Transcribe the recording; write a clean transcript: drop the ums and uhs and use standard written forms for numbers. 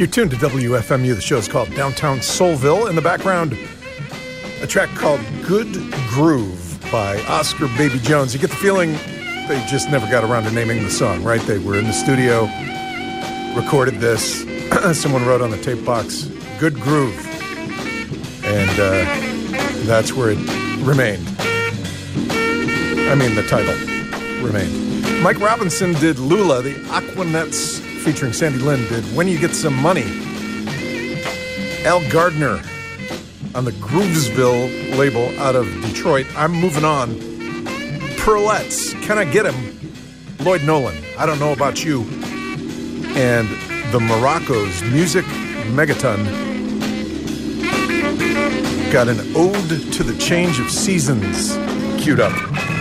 You're tuned to WFMU. The show is called Downtown Soulville. In the background, a track called Good Groove by Oscar Baby Jones. You get the feeling they just never got around to naming the song, right? They were in the studio, recorded this. Someone wrote on the tape box, Good Groove. And that's where it remained. I mean, the title remained. Mike Robinson did Lula. The Aquanettes featuring Sandy Lynn did When You Get Some Money. Al Gardner on the Groovesville label out of Detroit. I'm moving on. Pearlettes, Can I Get Him? Lloyd Nolan, I Don't Know About You. And the Morocco's Music Megaton got an ode to the change of seasons queued up.